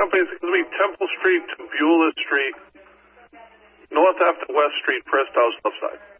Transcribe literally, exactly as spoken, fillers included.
company is going to be Temple Street to Beulah Street, north after West Street, first house left side.